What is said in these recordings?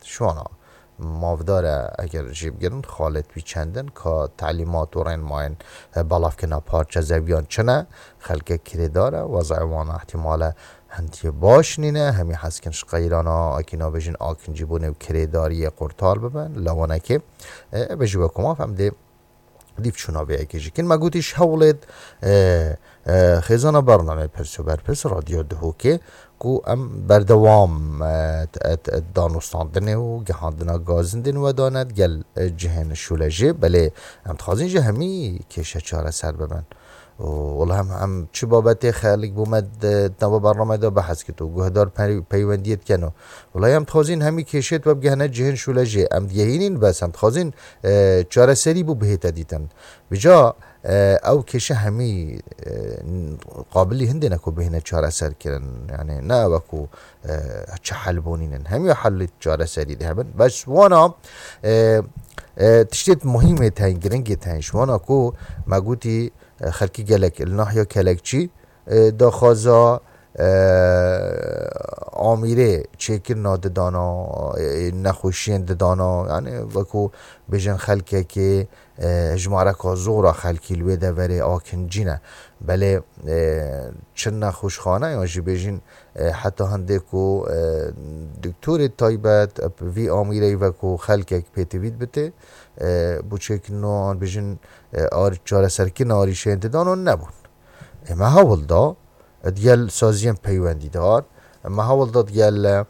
شوانا مافداره اگر جیب گرن خالد وی چندن که تعلیمات و رین ماین بالاف کنا پارچه زویان چنه خلقه کری داره وضع وانا احتمال هندی باش نینه همی حسکنش قیرانا اکینا بجن آکن جیبونه و کری داری قرطال ببن لوانه که بجی بکما فهمده دیف چونا به اکیجی کن ما گوتیش حولید خیزانا برنامه پرسو برپرس رادیو دهو که کو ام بردوام دانستاندنه و گهاندنا گازندن و داند گل جهن شولجه بله ام تخوازین جه همی کشه چاره سر ببن والله هم چه بابت خالق بومد نوا برنامه دا بحث کتو گهدار پیوندیت کنو والله هم تخوازین همی کشت و بگهنه جهن شولجه ام دیهینین بس هم تخوازین چاره سری بو بهتا دیتن بجا او کشه همی قابلی هنده نکو بهنه چاره سر کرن یعنی نه وکو چه حل بونینن همی حل چاره سری ده هبن بس وانا تشتیت مهمه تنگرنگی تنش وانا کو مگوتی خلکی گلک الناحیا کلکچی دا خوازا آمیره چکر ناددانا نخوشین ددانا یعنی وکو بجن خلکه که جمعره که زورا خلکی لوی دوره آکن جینه بله چن نخوشخانه یا جی بجن حتی هنده کو دکتور تایبت وی آمیره وکو خلکه که پیتوید بته بو چکر نوان بجن چاره سرکی ناریشه ددانا نبون اما هاول دا دیال سازیم پیوندی دار ما هاول داد دیال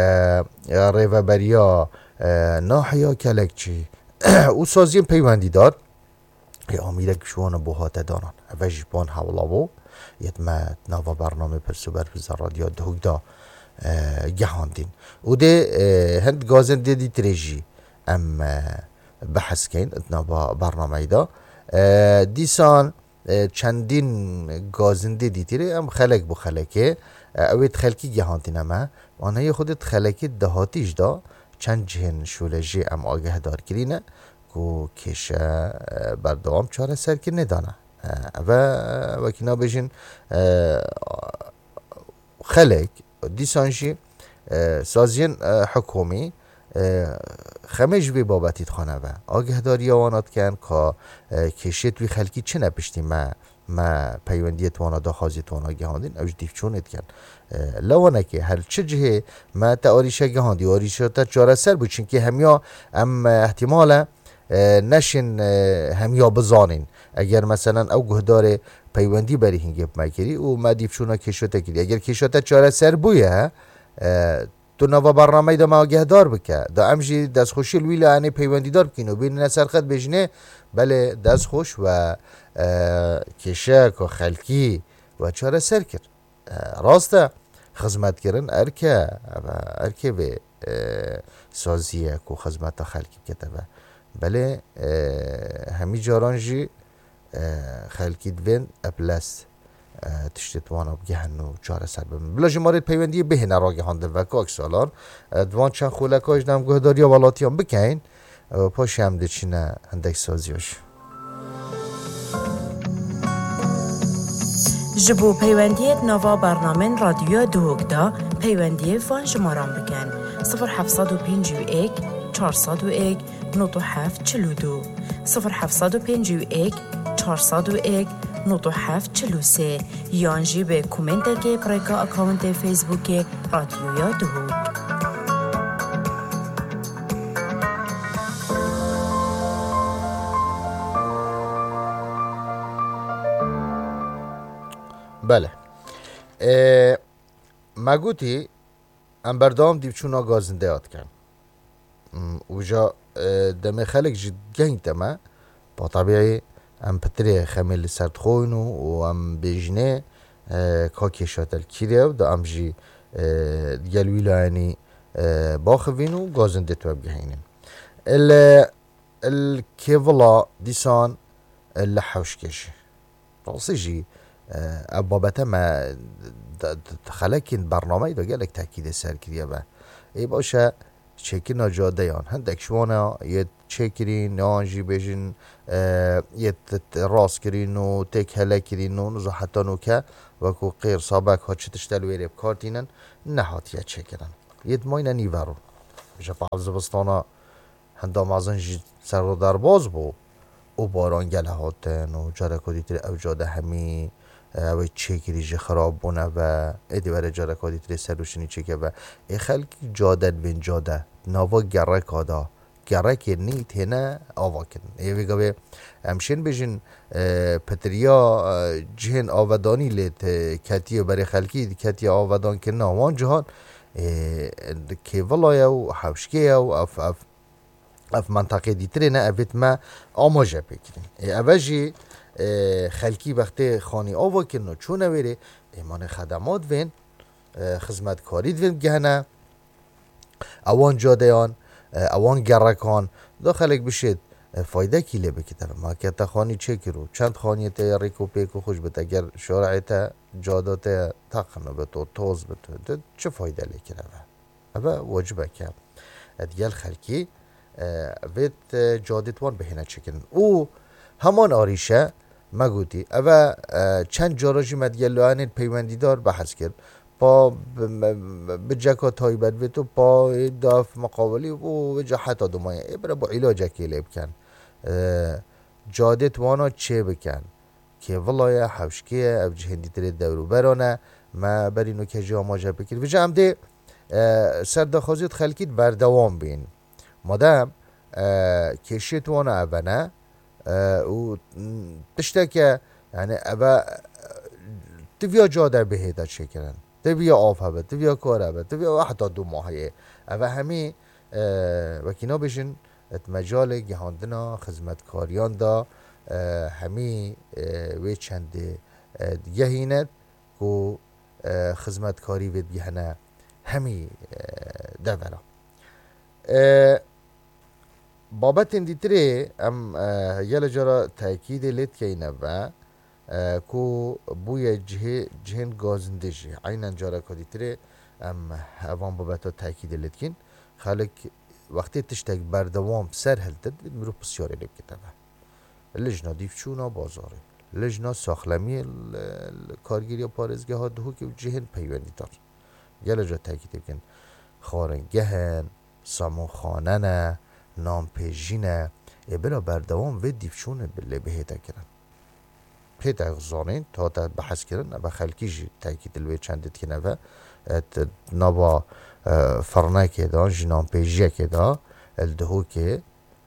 ریوبریا ناحیا کلکچی او سازیم پیوندی دار یا امیده کشوان بوهات دانان وجه بان حولا بو یت ما نوا برنامه پرسو برپرس رادیو دهوگ دا گهاندین او ده هند گازن دیدی تریجی ام بحث کن اتنا برنامه دا دیسان چندین گازنده دیتیره ام خلق بو خلقه اوید خلقی گهاندین اما آنها خودت خلقی دهاتیش دا چند جهن شولجی ام آگه دار کرینه کو کشه بردوام چاره سر که ندانه و کنا بجین خلق دیسانشی سازین حکومی خمش بی بابتید خانه و آگه داری آوانات کن که کشت وی خلکی چه نپشتی ما پیوندیت وانا دا خازیت وانا گهاندین اوش دیف چونید کن لوانه که هر چه جهه ما تا آریشه گهاندی آریشه تا چاره سر بود چون که همیا ام احتمالا نشین همیا بزانین اگر مثلا او گهدار پیوندی بری هنگیب مکری و ما دیف چونا کشوتا کری اگر کشوتا چاره سر بویه تو نوا برنامه دا ما آگه دار بکه دا امجی دست خوشی الوی لعنی پیوندی دار بکینو بین نسر خد بجنه بله دست خوش و کشک و خلکی و چاره سر کر راسته خدمت کرن ارکه به سازیه که خدمت خلکی کتبه بله همی جارانجی خلکی دوین اپلس تشتت وانا بگهن و چاره سر ببین بلا جمارت پیوندی بهنه را گهانده و که اکسالار دوان چند خولکاش دم گهداری و والاتیان بکن پاشی هم ده چینه هندک سازیاش جبو پیوندیت نوا برنامه رادیو دهوگ دا پیوندی فان شماران بکن 0751 401 9742 0751 401 9743 یانجی به کومنت که پریکا اکاونت فیسبوک رادیویا دهوگ بله مگوتی ام بردام دیو چونا گازنده یاد کن وجا دم خلق جد گنگ دمه با طبیعی ام پتری خمیل سرد خوینو و ام بیجنه که کشاتل کیره و دا ام جی گلوی لعنی باخوینو گازنده تو بگهینن الكيفلا ديسان اللحوش كش راسجي بابته ما خلکین برنامه دا گلک تاکید سر کریه با ای باشه چکینا جاده یان هندک شوانا یه چکرین آنجی بجین یه راست کرین و تک هله کرین و نزا حتی نوکه وکو غیر سابق ها چه تشتل ویره بکارتینن نهات یه چکرن یه دماینه نیورو بشه په زبستانه هندام ازن جی سر رو در باز بو او باران گله هاتن و جارکا دیتر او جاده همی او چیکری جی خراب بونه و ایدی بره جارکا دیتر سروشنی چیکه و ای خلکی جاده بین جاده ناوا گرک آدا گرک نیت هنه آوا کن ای ویگا به همشین بجین پتریا جهن آودانی لیت کتیو برای خلکی کتی آودان که ناوان جهان که ولای او حوشکی او اف منطقه دیتره نه اوید ما آماجه بگیریم اوجی خلکی وقتی خانی آوا کنو چونه ویره ایمان خدمات وین خدمتکاری وین گهنه اوان جادهان اوان گرکان داخلک بشید فایده کیله بکیده ما که تا خانی چه کرو چند خانی تا ریکو پیکو خوش بده اگر شارع تا جادات تقنه بتو توز بتو چه فایده لیکنه اوه واجبه که ادیال خلکی وید جادتوان بهینه چکن او همان آریشه مگوتی اوه چند جاراجی مدگلوانید پیوندی دار بحث کرد با بجاکا تایبت ویتو با داف مقابلی و جا حتی دومایه ای برای با علاجه که لیب کن جادتوانا چه بکن که والله حوشکیه او جهندی ترید دورو برانه ما برینو که جا ماجه بکر و جا هم ده سردخوزیت خلکید بردوام بین مادام کشیت وانا اوانه و تشته که یعنی اوه تبیا جاده بهیده چه کرن تبیا آف هبه تبیا کار هبه تبیا حتی 2 ماهیه اوه همی وکینا بشن مجال گهاندنا خدمتکاریان دا همی وی چند دیگه هیند که خدمتکاری وید گهنه همی دورا بابت دیتره ام یل جارا تاکید لیت که اینه و کو بوی جهن گازنده جی عینا جارا که دیتره ام اوان بابتا تاکید لیت کن خالق وقتی تشتاق بردوام سر هلتد مرو بسیاری لیب کتابه لجنا دیفچونا بازاره لجنا ساخلمی کارگیری و پارزگه ها دهو که جهن پیوندی دار یل جا تاکید کن خارنگهن سامون خاننه نام پیجینه برا بردوام و دیفچونه بله بهیده کرن پیت اغزانین تا تا بحث کرن و خلکی جی تاکید الوی چندت کنه و نابا فرنه که دا جنام پیجیه که دا الدهو که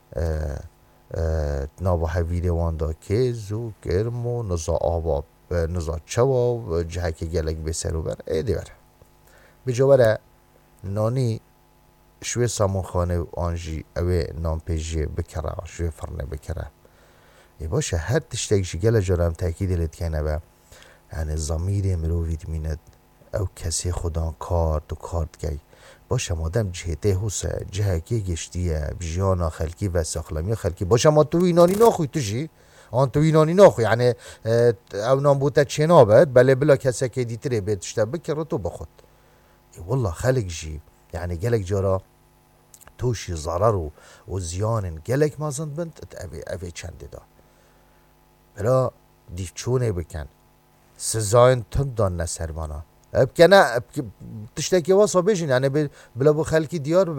نابا هویده وان دا که زو گرم و نزا آبا نزا چوا و جهه که گلک بسرو بر ایدی بره بجا نانی شوی سامون خانه و آنجی اوه نام پیجی بکره شوی فرنه بکره ای باشه هر تشتگشی گل جارم تاکید لیت کنه و یعنی ضمیر مرووید میند او کسی خدا کارد و کارد گی باشه مادم جهته حوصه جهکی گشتیه بجیانا خلکی و ساخلمی خلکی باشه ما تو اینانی ناخوی تو جی آن تو اینانی ناخوی یعنی او نام بوده چنا بد بله بلا کسی که دیتره بیتشته بکره تو بخود ای والله خلق جی یعنی گلک جارا توشی ضرر و زیان گلک مازند بند اوی چنده دا برا دیفچونه بکن سزاین تندان نسرمانا اب کنه تشتکی واسا بجین یعنی بلا بو خلکی دیار